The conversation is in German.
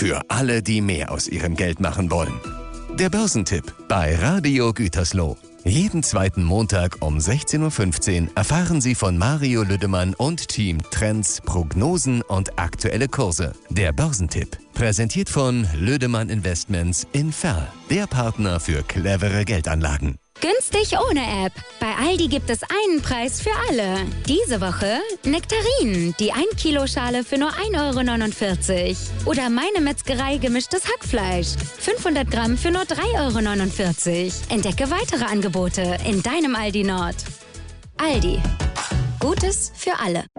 Für alle, die mehr aus ihrem Geld machen wollen. Der Börsentipp bei Radio Gütersloh. Jeden zweiten Montag um 16:15 Uhr erfahren Sie von Mario Lüdemann und Team Trends, Prognosen und aktuelle Kurse. Der Börsentipp, präsentiert von Lüdemann Investments in Verl, der Partner für clevere Geldanlagen. Günstig ohne App. Bei Aldi gibt es einen Preis für alle. Diese Woche Nektarinen, die 1 Kilo Schale für nur 1,49 €. Oder Meine Metzgerei gemischtes Hackfleisch, 500 Gramm für nur 3,49 €. Entdecke weitere Angebote in deinem Aldi Nord. Aldi. Gutes für alle.